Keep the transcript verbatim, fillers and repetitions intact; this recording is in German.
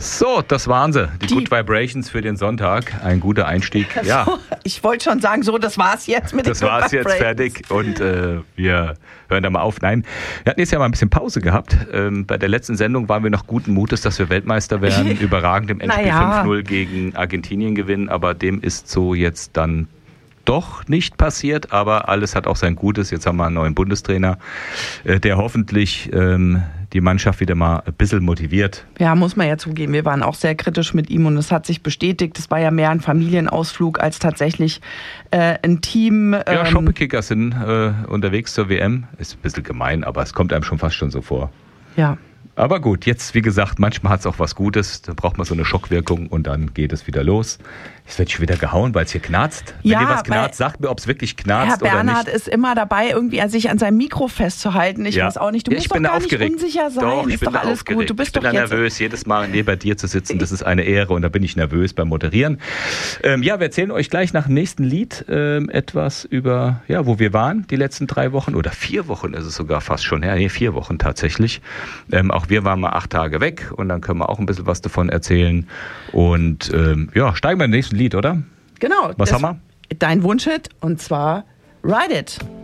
So, das waren sie. Die, die Good Vibrations für den Sonntag. Ein guter Einstieg. Ja. So, ich wollte schon sagen, so, das war's jetzt mit den Das war's jetzt fertig und äh, wir hören da mal auf. Nein, wir hatten jetzt ja mal ein bisschen Pause gehabt. Ähm, bei der letzten Sendung waren wir noch guten Mutes, dass wir Weltmeister werden. Überragend im Endspiel Naja. fünf null gegen Argentinien gewinnen. Aber dem ist so jetzt dann doch nicht passiert, aber alles hat auch sein Gutes. Jetzt haben wir einen neuen Bundestrainer, äh, der hoffentlich ähm, die Mannschaft wieder mal ein bisschen motiviert. Ja, muss man ja zugeben. Wir waren auch sehr kritisch mit ihm und es hat sich bestätigt. Es war ja mehr ein Familienausflug als tatsächlich äh, ein Team. Ähm Ja, Schoppekicker sind äh, unterwegs zur W M. Ist ein bisschen gemein, aber es kommt einem schon fast schon so vor. Ja. Aber gut, jetzt wie gesagt, manchmal hat es auch was Gutes. Da braucht man so eine Schockwirkung und dann geht es wieder los. Jetzt werde ich wieder gehauen, weil es hier knarzt. Wenn Ja, ihr was knarzt, weil sagt mir, ob es wirklich Herr knarzt oder Bernhard nicht. ist immer dabei, irgendwie an sich an seinem Mikro festzuhalten. Ich Ja. weiß auch nicht, du Ja, musst ich doch bin gar aufgeregt. nicht unsicher sein. Doch, ich ist bin doch da alles aufgeregt. gut. Du bist ich bin doch da jetzt nervös, jedes Mal neben dir zu sitzen. Das ist eine Ehre und da bin ich nervös beim Moderieren. Ähm, ja, wir erzählen euch gleich nach dem nächsten Lied ähm, etwas über, ja, wo wir waren die letzten drei Wochen oder vier Wochen ist es sogar fast schon her. Nee, vier Wochen tatsächlich. Ähm, auch wir waren mal acht Tage weg und dann können wir auch ein bisschen was davon erzählen. Und ähm, ja, steigen wir ins nächste Lied, oder? Genau. Was das, haben wir? Dein Wunschhit und zwar Ride It.